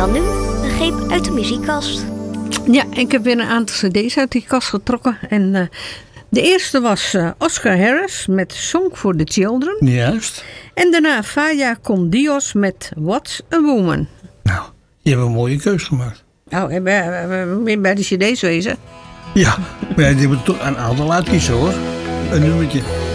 dan nu een greep uit de muziekkast. Ja, ik heb weer een aantal cd's uit die kast getrokken. En de eerste was Oscar Harris met Song for the Children. Juist. En daarna Faya con Dios met What's a Woman. Nou, je hebt een mooie keus gemaakt. Nou, weer bij de cd's wezen. Ja, maar je moet toch een aantal uitkiezen hoor. Een nummertje.